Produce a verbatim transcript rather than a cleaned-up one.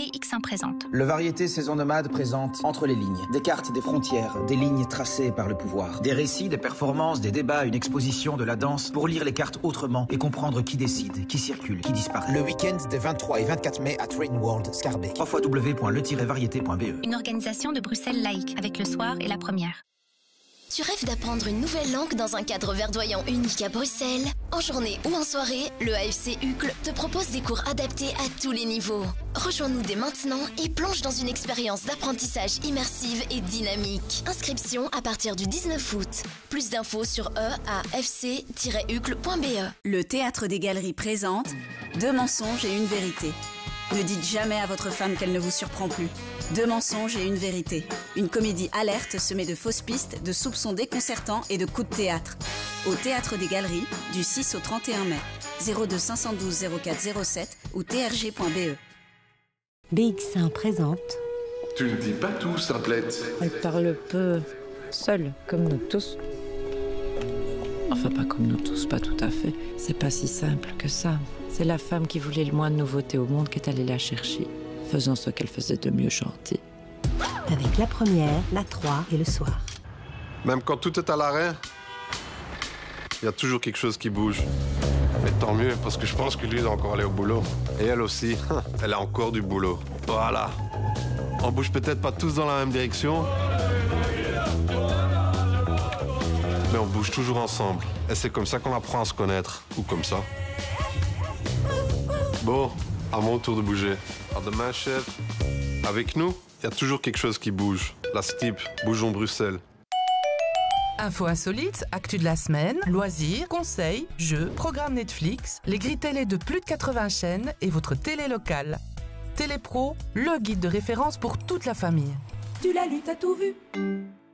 B X un présente. Le Variété Saison Nomade présente Entre les lignes. Des cartes, des frontières, des lignes tracées par le pouvoir. Des récits, des performances, des débats, une exposition, de la danse, pour lire les cartes autrement et comprendre qui décide, qui circule, qui disparaît. Le week-end des vingt-trois et vingt-quatre mai à Trading World, Scarbeck. w w w point le tiret variété point b e. Une organisation de Bruxelles laïque, avec le soir et la première. Tu rêves d'apprendre une nouvelle langue dans un cadre verdoyant unique à Bruxelles? En journée ou en soirée, le A F C Uccle te propose des cours adaptés à tous les niveaux. Rejoins-nous dès maintenant et plonge dans une expérience d'apprentissage immersive et dynamique. Inscription à partir du dix-neuf août. Plus d'infos sur e a f c tiret uccle point b e. Le Théâtre des Galeries présente Deux mensonges et une vérité. Ne dites jamais à votre femme qu'elle ne vous surprend plus. Deux mensonges et une vérité. Une comédie alerte semée de fausses pistes, de soupçons déconcertants et de coups de théâtre. Au Théâtre des Galeries, du six au trente et un mai. zéro deux cinq un deux zéro quatre zéro sept ou t r g point b e. B X un présente. Tu ne dis pas tout, Simplette. Elle parle peu, seule, comme nous tous. Enfin, pas comme nous tous, pas tout à fait. C'est pas si simple que ça. C'est la femme qui voulait le moins de nouveautés au monde qui est allée la chercher, faisant ce qu'elle faisait de mieux gentille. Avec la première, la trois et le soir. Même quand tout est à l'arrêt, il y a toujours quelque chose qui bouge. Mais tant mieux, parce que je pense que lui doit encore aller au boulot. Et elle aussi, elle a encore du boulot. Voilà. On bouge peut-être pas tous dans la même direction, mais on bouge toujours ensemble. Et c'est comme ça qu'on apprend à se connaître. Ou comme ça. Bon, à mon tour de bouger. À demain, chef. Avec nous, il y a toujours quelque chose qui bouge. La S T I P, Bougeons Bruxelles. Infos insolites, actu de la semaine, loisirs, conseils, jeux, programmes Netflix, les grilles télé de plus de quatre-vingts chaînes et votre télé locale. Télépro, le guide de référence pour toute la famille. Tu l'as lu, t'as tout vu.